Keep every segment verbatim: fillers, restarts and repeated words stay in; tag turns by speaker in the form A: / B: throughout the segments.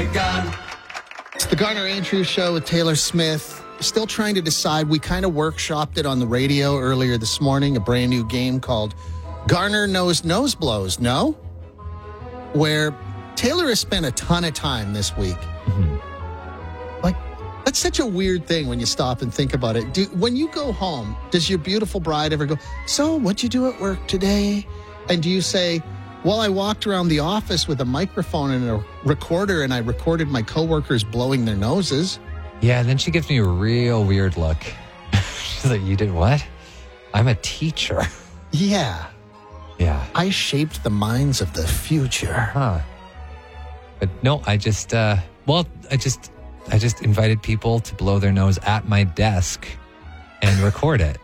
A: begun.
B: It's the Garner Andrews Show with Taylor Smith. Still trying to decide. We kind of workshopped it on the radio earlier this morning, a brand new game called Garner Knows Nose Blows, no? Where Taylor has spent a ton of time this week. Mm-hmm. Like, that's such a weird thing when you stop and think about it. Do, when you go home, does your beautiful bride ever go, so what'd you do at work today? And do you say, well, I walked around the office with a microphone and a recorder and I recorded my coworkers blowing their noses?
C: Yeah, and then she gives me a real weird look. She's like, you did what? I'm a teacher.
B: Yeah.
C: Yeah.
B: I shaped the minds of the future.
C: Huh. But no, I just, uh, well, I just, I just invited people to blow their nose at my desk and record it.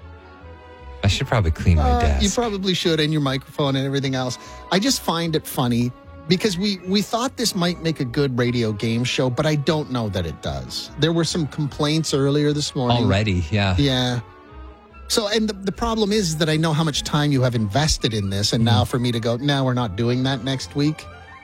C: I should probably clean my
B: uh,
C: desk.
B: You probably should, and your microphone and everything else. I just find it funny because we, we thought this might make a good radio game show, but I don't know that it does. There were some complaints earlier this morning.
C: Already, yeah.
B: Yeah. So, and the, the problem is that I know how much time you have invested in this, and mm. now for me to go, no, we're not doing that next week,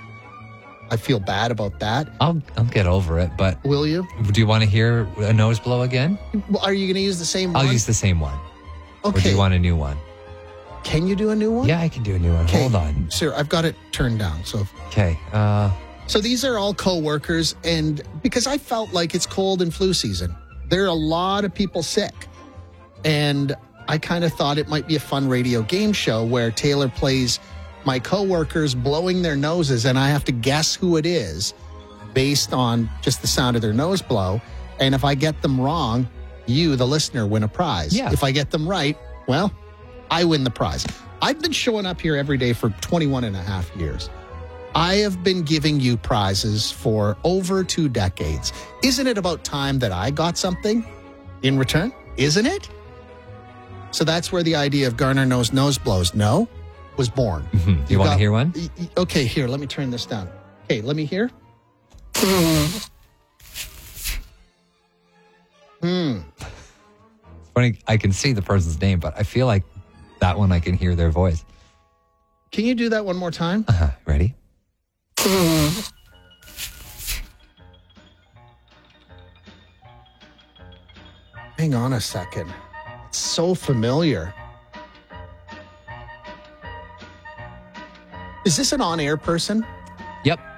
B: I feel bad about that.
C: I'll I'll get over it, but...
B: Will you?
C: Do you want to hear a nose blow again?
B: Well, are you going to use the same one?
C: I'll use the same one.
B: Okay.
C: Or do you want a new one?
B: Can you do a new one?
C: Yeah, I can do a new one.
B: Okay.
C: Hold on.
B: Sir, I've got it turned down. So
C: Okay. Uh,
B: so these are all co-workers, and because I felt like it's cold and flu season, there are a lot of people sick. And I kind of thought it might be a fun radio game show where Taylor plays my co-workers blowing their noses, and I have to guess who it is based on just the sound of their nose blow. And if I get them wrong, you, the listener, win a prize.
C: Yeah.
B: If I get them right, well, I win the prize. I've been showing up here every day for twenty-one and a half years. I have been giving you prizes for over two decades. Isn't it about time that I got something in return? Isn't it? So that's where the idea of Garner Knows Nose Blows, no, was born.
C: Mm-hmm. Do you, you want got, to hear one?
B: Okay, here, let me turn this down. Okay, let me hear. Hmm.
C: It's funny, I can see the person's name, but I feel like that one I can hear their voice.
B: Can you do that one more time?
C: Uh-huh. Ready?
B: Hang on a second. It's so familiar. Is this an on-air person?
C: Yep.